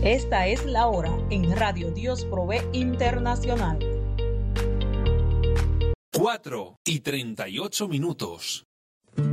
Esta es la hora en Radio Dios Provee Internacional. 4:38.